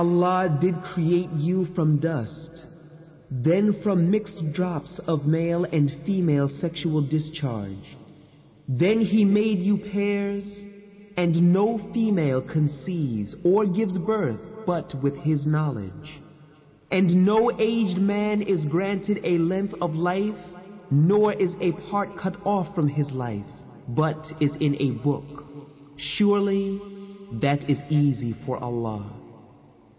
Allah did create you from dust, then from mixed drops of male and female sexual discharge. Then He made you pairs, and no female conceives or gives birth but with His knowledge. And no aged man is granted a length of life, nor is a part cut off from his life, but is in a book. Surely that is easy for Allah.